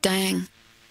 Dang.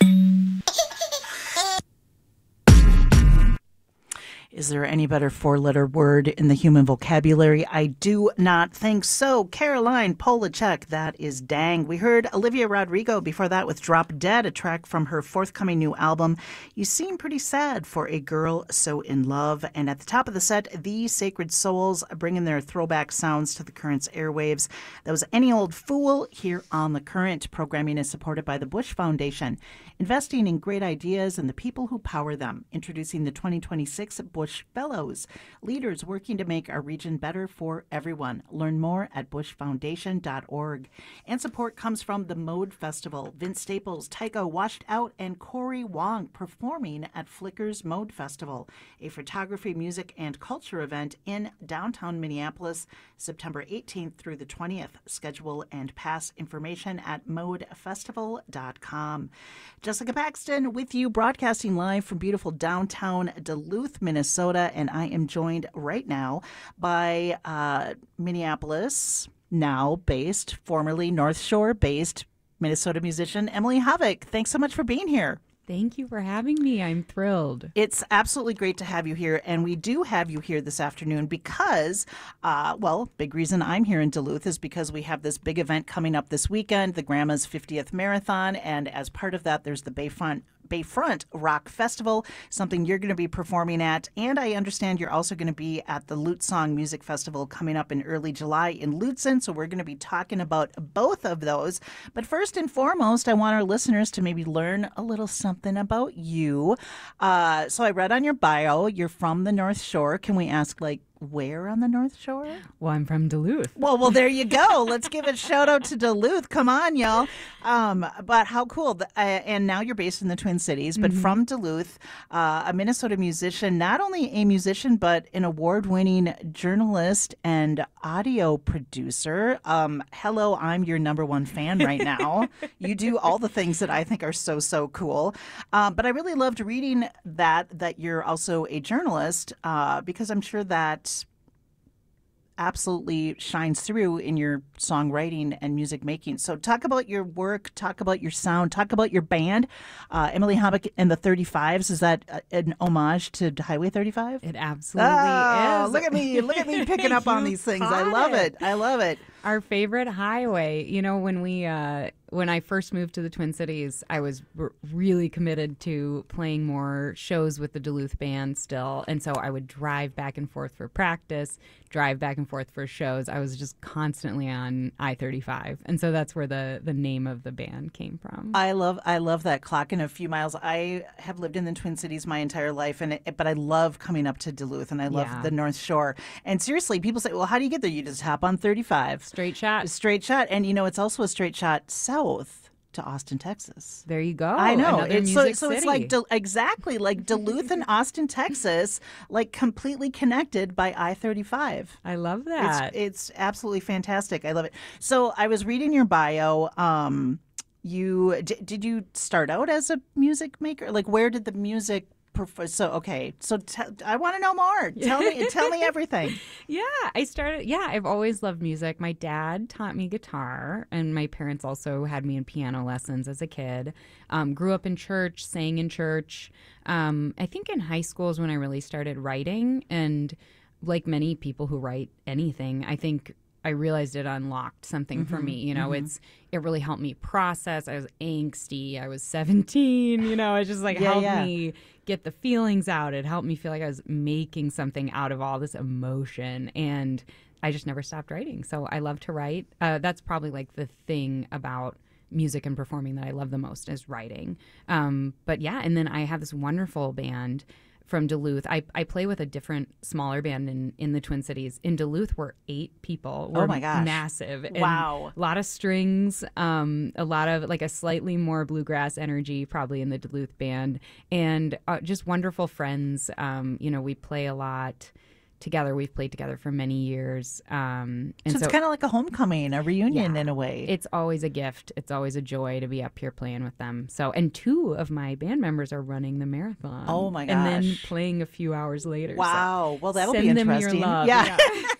Is there any better four-letter word in the human vocabulary? I do not think so. Caroline Polachek, that is dang. We heard Olivia Rodrigo before that with Drop Dead, a track from her forthcoming new album, You Seem Pretty Sad for a Girl So in Love. And at the top of the set, The Sacred Souls bringing their throwback sounds to the Current's airwaves. That was Any Old Fool here on The Current. Programming is supported by the Bush Foundation, investing in great ideas and the people who power them. Introducing the 2026 Bush Fellows, leaders working to make our region better for everyone. Learn more at bushfoundation.org. And support comes from the Mode Festival. Vince Staples, Taika Washed Out, and Corey Wong performing at Flicker's Mode Festival, a photography, music, and culture event in downtown Minneapolis, September 18th through the 20th. Schedule and pass information at modefestival.com. Jessica Paxton with you, broadcasting live from beautiful downtown Duluth, Minnesota, and I am joined right now by Minneapolis, now based, formerly North Shore based Minnesota musician Emily Havoc. Thanks so much for being here. Thank you for having me. I'm thrilled. It's absolutely great to have you here. And we do have you here this afternoon because, big reason I'm here in Duluth is because we have this big event coming up this weekend, the Grandma's 50th Marathon. And as part of that, there's the Bayfront Rock Festival, something you're going to be performing at. And I understand you're also going to be at the Lute Song Music Festival coming up in early July in Lutsen. So we're going to be talking about both of those. But first and foremost, I want our listeners to maybe learn a little something about you. So I read on your bio, you're from the North Shore. Can we ask, where on the North Shore? Well, I'm from Duluth. Well, there you go. Let's give a shout out to Duluth. Come on, y'all. But how cool. And now you're based in the Twin Cities, but from Duluth, a Minnesota musician, not only a musician, but an award-winning journalist and audio producer. Hello, I'm your number one fan right now. You do all the things that I think are so, so cool. But I really loved reading that you're also a journalist, because I'm sure that absolutely shines through in your songwriting and music making. So talk about your work, talk about your sound, talk about your band. Emily Havoc and the 35s. Is that an homage to Highway 35? It absolutely is. Look at me picking up on these things. I love it. Our favorite highway. You know, when I first moved to the Twin Cities, I was really committed to playing more shows with the Duluth band still. And so I would drive back and forth for practice, drive back and forth for shows. I was just constantly on I-35. And so that's where the name of the band came from. I love that, clocking a few miles. I have lived in the Twin Cities my entire life, but I love coming up to Duluth, and I love the North Shore. And seriously, people say, well, how do you get there? You just hop on 35. Straight shot. Straight shot. And, it's also a straight shot south to Austin, Texas. There you go. I know. So it's like exactly like Duluth and Austin, Texas, completely connected by I-35. I love that. It's absolutely fantastic. I love it. So I was reading your bio. Did you start out as a music maker? Where did the music? I want to know more. Tell me everything. I've always loved music. My dad taught me guitar, and my parents also had me in piano lessons as a kid. Grew up in church, sang in church. I think in high school is when I really started writing, and like many people who write anything, I think I realized it unlocked something for me. It really helped me process. I was angsty. I was 17. It just helped me get the feelings out. It helped me feel like I was making something out of all this emotion. And I just never stopped writing. So I love to write. That's probably the thing about music and performing that I love the most is writing. And then I have this wonderful band from Duluth. I play with a different, smaller band in the Twin Cities. In Duluth, we're 8 people. We're massive. Wow. A lot of strings, a lot of a slightly more bluegrass energy probably in the Duluth band, and just wonderful friends. We play a lot together. We've played together for many years. So it's kind of like a homecoming, a reunion in a way. It's always a gift. It's always a joy to be up here playing with them. And 2 of my band members are running the marathon. Oh my gosh. And then playing a few hours later. Wow. So well, that'll send be them interesting. Your love. Yeah.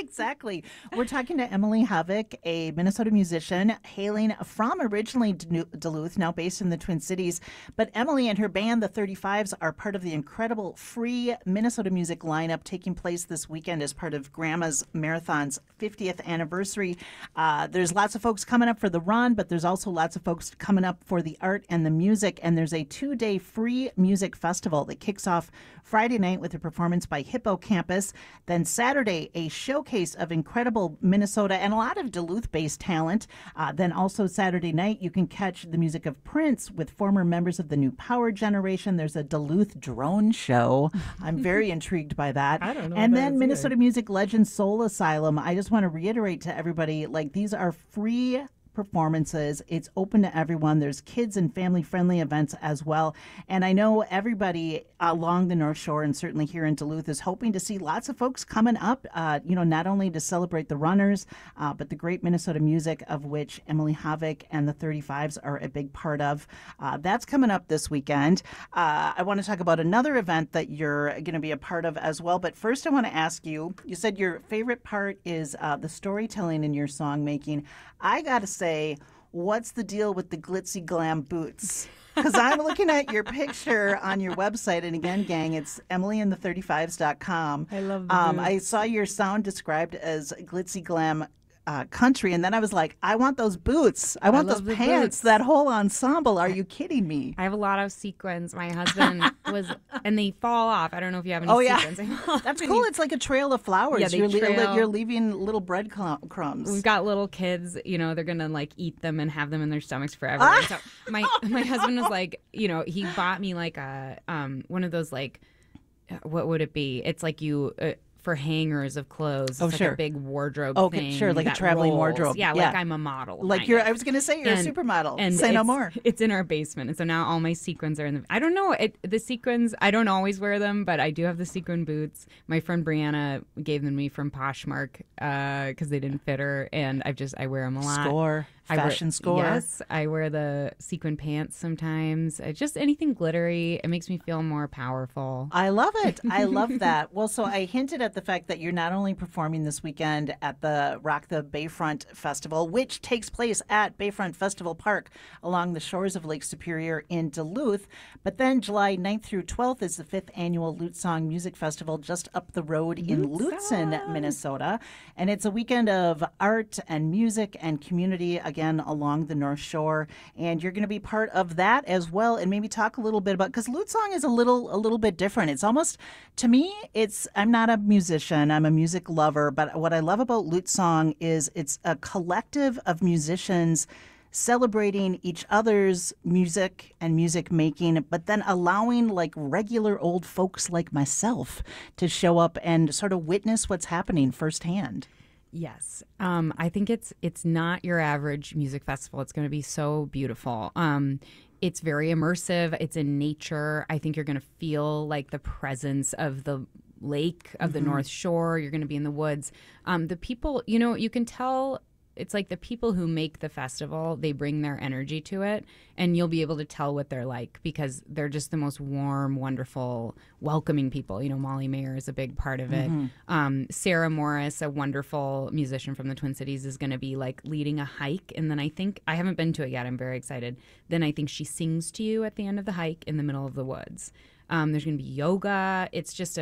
Exactly. We're talking to Emily Havoc, a Minnesota musician hailing from originally Duluth, now based in the Twin Cities. But Emily and her band, the 35s, are part of the incredible free Minnesota music lineup taking place this weekend as part of Grandma's Marathon's 50th anniversary. There's lots of folks coming up for the run, but there's also lots of folks coming up for the art and the music. And there's a 2-day free music festival that kicks off Friday night with a performance by Hippo Campus. Then Saturday, a showcase of incredible Minnesota and a lot of Duluth-based talent. Then also Saturday night, you can catch the music of Prince with former members of the New Power Generation. There's a Duluth drone show. I'm very intrigued by that. I don't know. And then Minnesota music legend Soul Asylum. I just want to reiterate to everybody, like, these are free performances. It's open to everyone. There's kids and family-friendly events as well. And I know everybody along the North Shore and certainly here in Duluth is hoping to see lots of folks coming up, not only to celebrate the runners, but the great Minnesota music of which Emily Havoc and the 35s are a big part of. That's coming up this weekend. I want to talk about another event that you're going to be a part of as well. But first I want to ask you, you said your favorite part is the storytelling in your song making. I got to say, what's the deal with the glitzy glam boots? Because I'm looking at your picture on your website. And again, gang, it's emilyandthe35s.com. I love the boots. I saw your sound described as glitzy glam country. And then I was like, I want those boots. I want those love the pants, boots. that whole ensemble. Are you kidding me? I have a lot of sequins. My husband was, and they fall off. I don't know if you have any Oh, yeah. sequins. That's cool. It's like a trail of flowers. Yeah, they You're leaving little bread crumbs. We've got little kids, they're gonna like eat them and have them in their stomachs forever. Ah! And so my husband was like, he bought me like a one of those like, what would it be? It's like you. For hangers of clothes. It's like sure. a big wardrobe Okay, thing. sure, like a that traveling rolls. wardrobe. Yeah, Yeah. like I'm a model. Like kind of. I was going to say you're a supermodel. And Say no it's- more. It's in our basement. And so now all my sequins are in the, I don't know, the sequins, I don't always wear them, but I do have the sequin boots. My friend Brianna gave them to me from Poshmark because they didn't fit her. And I wear them a lot. Score. Fashion score. Yes, I wear the sequin pants sometimes. Just anything glittery. It makes me feel more powerful. I love it. I love that. Well, so I hinted at the fact that you're not only performing this weekend at the Rock the Bayfront Festival, which takes place at Bayfront Festival Park along the shores of Lake Superior in Duluth, but then July 9th through 12th is the 5th annual Lute Song Music Festival just up the road in Lutsen, Minnesota. And it's a weekend of art and music and community, again, along the North Shore. And you're going to be part of that as well, and maybe talk a little bit about, because Lute Song is a little bit different. It's almost, to me, I'm not a musician, I'm a music lover, but what I love about Lute Song is it's a collective of musicians celebrating each other's music and music making, but then allowing like regular old folks like myself to show up and sort of witness what's happening firsthand. Yes. I think it's not your average music festival. It's going to be so beautiful. It's very immersive. It's in nature. I think you're going to feel like the presence of the lake, of the North Shore. You're going to be in the woods. The people, you can tell it's like the people who make the festival, they bring their energy to it, and you'll be able to tell what they're like because they're just the most warm, wonderful, welcoming people. Molly Mayer is a big part of it. Sarah Morris, a wonderful musician from the Twin Cities, is going to be like leading a hike, and then I haven't been to it yet. I'm very excited. Then I think she sings to you at the end of the hike in the middle of the woods. There's going to be yoga. It's just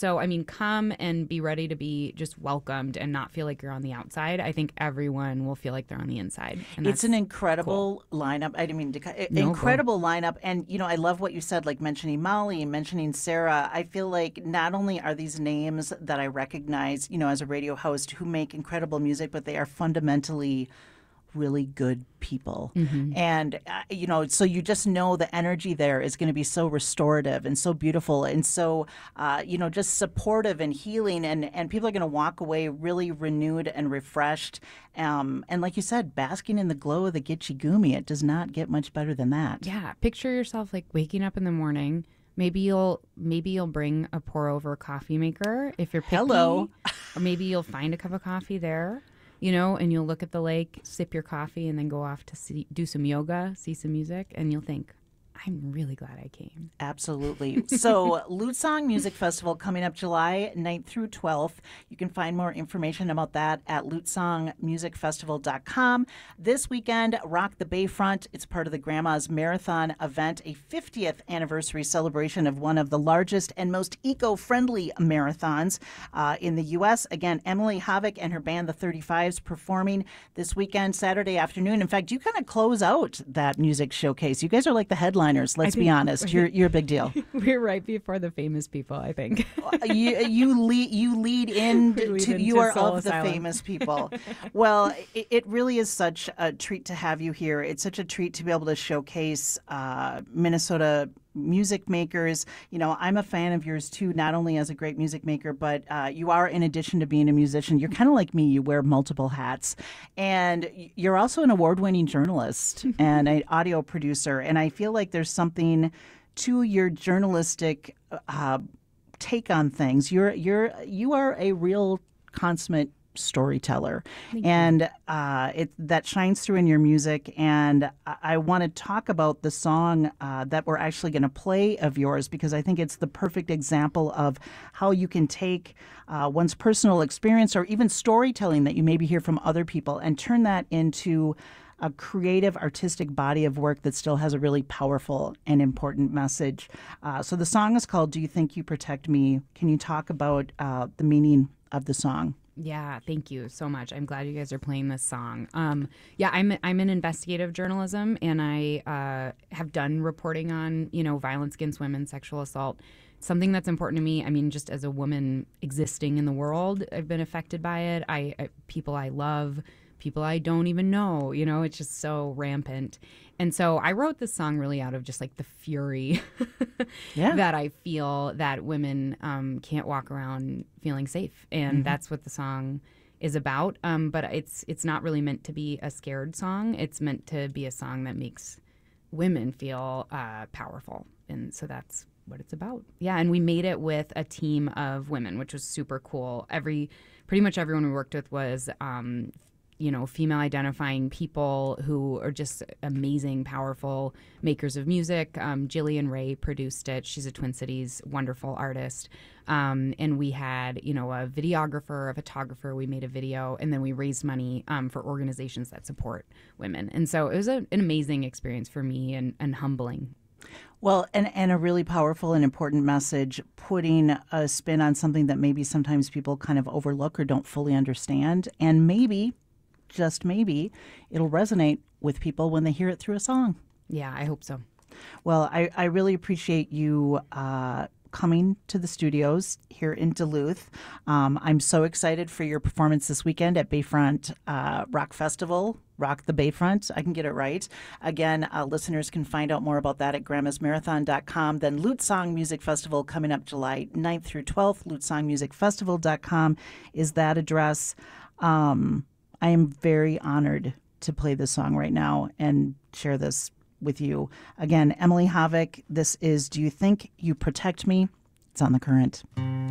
come and be ready to be just welcomed and not feel like you're on the outside. I think everyone will feel like they're on the inside. And it's an incredible lineup. I mean, incredible lineup. And, I love what you said, like mentioning Molly, mentioning Sarah. I feel like not only are these names that I recognize, as a radio host who make incredible music, but they are fundamentally really good people. And, so you just know the energy there is going to be so restorative and so beautiful and so, just supportive and healing. And people are going to walk away really renewed and refreshed. And like you said, basking in the glow of the Gitche Gumi. It does not get much better than that. Yeah. Picture yourself like waking up in the morning. Maybe you'll bring a pour over coffee maker if you're picky. Hello. Or maybe you'll find a cup of coffee there. And you'll look at the lake, sip your coffee, and then go off to do some yoga, see some music, and you'll think, I I'm really glad I came. Absolutely. So, Lute Song Music Festival coming up July 9th through 12th. You can find more information about that at lutesongmusicfestival.com. This weekend, Rock the Bayfront. It's part of the Grandma's Marathon event, a 50th anniversary celebration of one of the largest and most eco-friendly marathons in the U.S. Again, Emily Havoc and her band, the 35s, performing this weekend, Saturday afternoon. In fact, you kind of close out that music showcase. You guys are like the headliners. Let's be honest. You're a big deal. We're right before the famous people, I think. you lead into you are of the famous people. Well, it really is such a treat to have you here. It's such a treat to be able to showcase Minnesota music makers. You know, I'm a fan of yours too, not only as a great music maker, but you are, in addition to being a musician, you're kind of like me. You wear multiple hats. And you're also an award-winning journalist and an audio producer. And I feel like there's something to your journalistic take on things. You are a real consummate storyteller, and that shines through in your music. And I want to talk about the song that we're actually going to play of yours, because I think it's the perfect example of how you can take one's personal experience or even storytelling that you maybe hear from other people and turn that into a creative, artistic body of work that still has a really powerful and important message. So the song is called "Do You Think You Protect Me?" Can you talk about the meaning of the song? Yeah, thank you so much. I'm glad you guys are playing this song. Yeah, I'm in investigative journalism, and I have done reporting on, violence against women, sexual assault. Something that's important to me. I mean, just as a woman existing in the world, I've been affected by it. People I love, people I don't even know, it's just so rampant. And so I wrote this song really out of just like the fury that I feel that women can't walk around feeling safe. And that's what the song is about. But it's not really meant to be a scared song. It's meant to be a song that makes women feel powerful. And so that's what it's about. Yeah, and we made it with a team of women, which was super cool. Pretty much everyone we worked with was female identifying people who are just amazing, powerful makers of music. Jillian Ray produced it. She's a Twin Cities wonderful artist. And we had, a videographer, a photographer. We made a video, and then we raised money for organizations that support women. And so it was an amazing experience for me and humbling. Well, and a really powerful and important message, putting a spin on something that maybe sometimes people kind of overlook or don't fully understand. And maybe, just maybe, it'll resonate with people when they hear it through a song. Yeah, I hope so. Well, I really appreciate you coming to the studios here in Duluth. I'm so excited for your performance this weekend at Bayfront Rock Festival. Rock the Bayfront. I can get it right. Again, listeners can find out more about that at grandmasmarathon.com. Then Lute Song Music Festival coming up July 9th through 12th. lutesongmusicfestival.com is that address. I am very honored to play this song right now and share this with you. Again, Emily Havoc, this is "Do You Think You Protect Me?" It's on The Current.